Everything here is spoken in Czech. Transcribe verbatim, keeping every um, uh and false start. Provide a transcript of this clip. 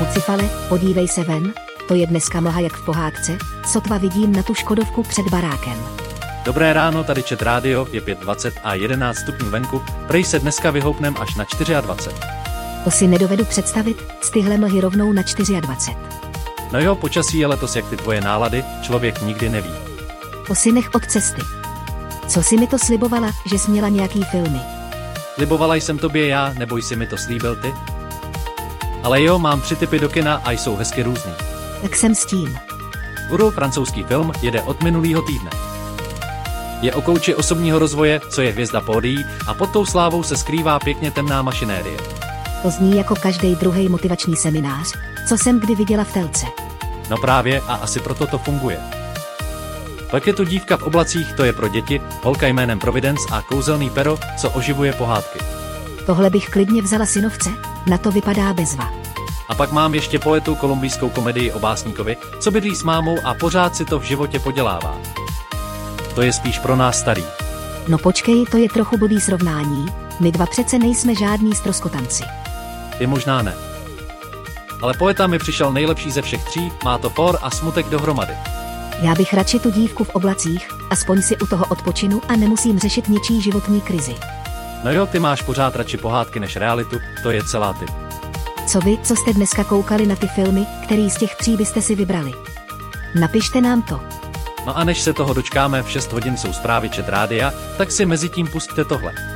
Lucifale, podívej se ven, to je dneska mlha jak v pohádce, sotva vidím na tu Škodovku před barákem. Dobré ráno, tady Čet rádio, je pět dvacet a jedenáct stupňů venku, prej se dneska vyhoupnem až na dvacet čtyři. To si nedovedu představit, z tyhle mlhy rovnou na dvacet čtyři. No jo, počasí je letos jak ty tvoje nálady, člověk nikdy neví. To si nech od cesty. Co si mi to slibovala, že jsi měla nějaký filmy? Slibovala jsem tobě já, neboj si mi to slíbil ty? Ale jo, mám tři typy do kina a jsou hezky různý. Tak jsem s tím. Guru, francouzský film, jede od minulýho týdne. Je o kouči osobního rozvoje, co je hvězda pódií, a pod tou slávou se skrývá pěkně temná mašinérie. To zní jako každý druhý motivační seminář, co jsem kdy viděla v telce. No právě, a asi proto to funguje. Pak je tu dívka v oblacích, to je pro děti, holka jménem Providence a kouzelný pero, co oživuje pohádky. Tohle bych klidně vzala synovce, na to vypadá bezva. A pak mám ještě poetu kolumbijskou komedii o básníkovi, co bydlí s mámou a pořád si to v životě podělává. To je spíš pro nás starý. No počkej, to je trochu blbý srovnání, my dva přece nejsme žádní stroskotanci. Ty možná ne. Ale poeta mi přišel nejlepší ze všech tří, má to for a smutek dohromady. Já bych radši tu dívku v oblacích, aspoň si u toho odpočinu a nemusím řešit něčí životní krizi. No jo, ty máš pořád radši pohádky než realitu, to je celá ty. Co vy, co jste dneska koukali na ty filmy, který z těch tří byste si vybrali? Napište nám to. No a než se toho dočkáme, v šest hodin jsou zprávy Čet rádia, tak si mezi tím pusťte tohle.